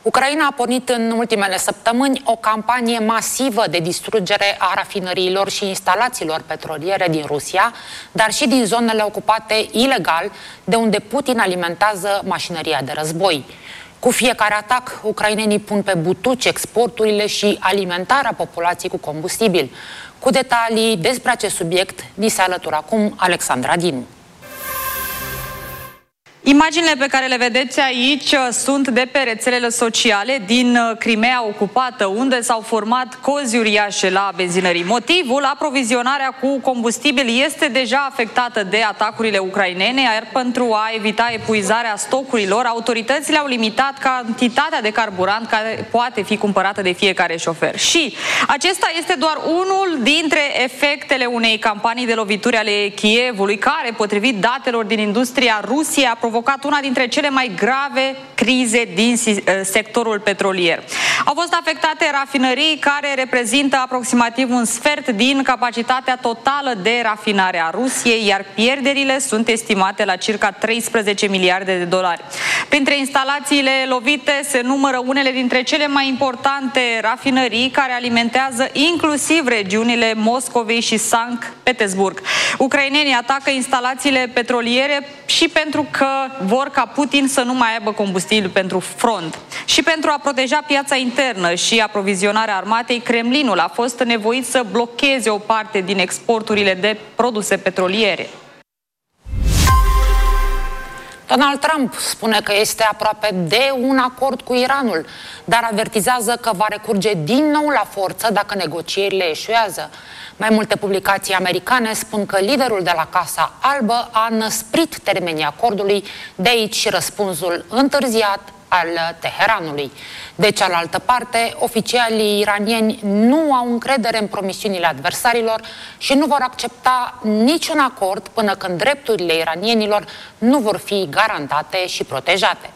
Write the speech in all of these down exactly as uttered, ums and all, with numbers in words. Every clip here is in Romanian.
Ucraina a pornit în ultimele săptămâni o campanie masivă de distrugere a rafinăriilor și instalațiilor petroliere din Rusia, dar și din zonele ocupate ilegal, de unde Putin alimentează mașinăria de război. Cu fiecare atac, ucrainenii pun pe butuci exporturile și alimentarea populației cu combustibil. Cu detalii despre acest subiect, ni se alătură acum Alexandra Dinu. Imaginile pe care le vedeți aici sunt de pe rețelele sociale din Crimea ocupată, unde s-au format cozi uriașe la benzinării. Motivul, aprovizionarea cu combustibil este deja afectată de atacurile ucrainene, iar pentru a evita epuizarea stocurilor, autoritățile au limitat cantitatea de carburant care poate fi cumpărată de fiecare șofer. Și acesta este doar unul dintre efectele unei campanii de lovituri ale Kievului, care, potrivit datelor din industria Rusiei, a provocat una dintre cele mai grave crize din sectorul petrolier. Au fost afectate rafinării care reprezintă aproximativ un sfert din capacitatea totală de rafinare a Rusiei, iar pierderile sunt estimate la circa treisprezece miliarde de dolari. Printre instalațiile lovite se numără unele dintre cele mai importante rafinării care alimentează inclusiv regiunile Moscovei și Sankt Petersburg. Ucrainenii atacă instalațiile petroliere și pentru că vor ca Putin să nu mai aibă combustibil pentru front. Și pentru a proteja piața internă și aprovizionarea armatei, Kremlinul a fost nevoit să blocheze o parte din exporturile de produse petroliere. Donald Trump spune că este aproape de un acord cu Iranul, dar avertizează că va recurge din nou la forță dacă negocierile eșuează. Mai multe publicații americane spun că liderul de la Casa Albă a năsprit termenii acordului, de aici și răspunsul întârziat al Teheranului. De cealaltă parte, oficialii iranieni nu au încredere în promisiunile adversarilor și nu vor accepta niciun acord până când drepturile iranienilor nu vor fi garantate și protejate.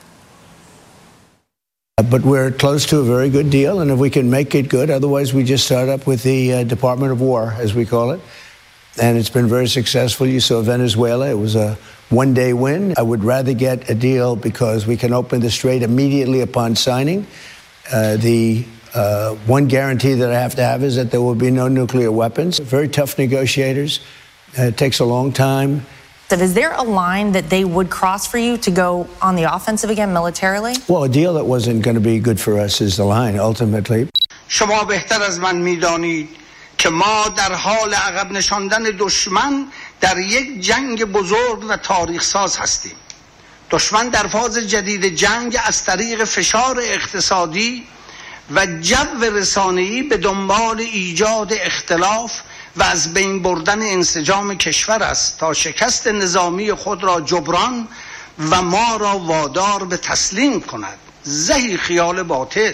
But we're close to a very good deal, and if we can make it good, otherwise we just start up with the uh, Department of War, as we call it. And it's been very successful. You saw Venezuela, it was a one-day win. I would rather get a deal because we can open the strait immediately upon signing. Uh, the uh, one guarantee that I have to have is that there will be no nuclear weapons. Very tough negotiators. Uh, it takes a long time. Is there a line that they would cross for you to go on the offensive again militarily? Well, a deal that wasn't going to be good for us is the line, ultimately. شما بهتر از من میدانید که ما در حال عقب نشاندن دشمن در یک جنگ بزرگ و تاریخ ساز هستیم. دشمن در فاز جدید جنگ از طریق فشار اقتصادی و جو رسانه‌ای به دنبال ایجاد اختلاف و از بین بردن انسجام کشور است تا شکست نظامی خود را جبران و ما را وادار به تسلیم کند. زهی خیال باطل.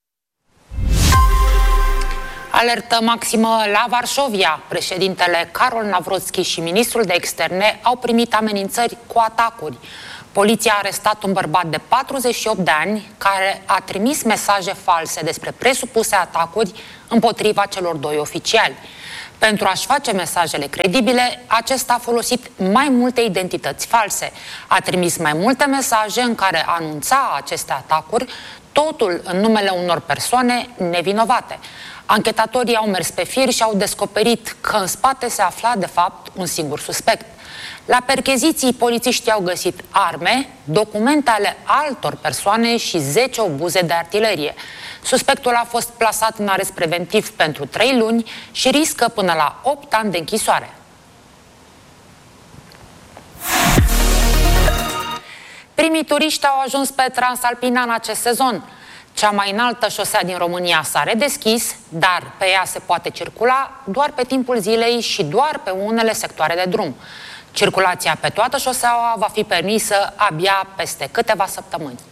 Alertă maximă la Varșovia. Președintele Karol Navrotski și ministrul de externe au primit amenințări cu atacuri. Poliția a arestat un bărbat de patruzeci și opt de ani care a trimis mesaje false despre presupuse atacuri împotriva celor doi oficiali. Pentru a-și face mesajele credibile, acesta a folosit mai multe identități false. A trimis mai multe mesaje în care anunța aceste atacuri, totul în numele unor persoane nevinovate. Anchetatorii au mers pe fir și au descoperit că în spate se afla, de fapt, un singur suspect. La percheziții, polițiștii au găsit arme, documente ale altor persoane și zece obuze de artilerie. Suspectul a fost plasat în arest preventiv pentru trei luni și riscă până la opt ani de închisoare. Primii turiști au ajuns pe Transalpina în acest sezon. Cea mai înaltă șosea din România s-a redeschis, dar pe ea se poate circula doar pe timpul zilei și doar pe unele sectoare de drum. Circulația pe toată șoseaua va fi permisă abia peste câteva săptămâni.